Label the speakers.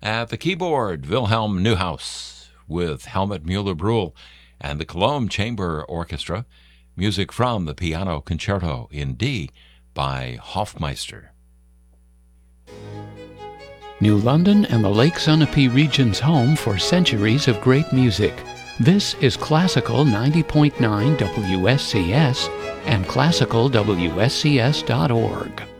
Speaker 1: At the keyboard, Wilhelm Neuhaus with Helmut Mueller-Brühl and the Cologne Chamber Orchestra. Music from the Piano Concerto in D by Hofmeister.
Speaker 2: New London and the Lake Sunapee region's home for centuries of great music. This is Classical 90.9 WSCS and classicalwscs.org.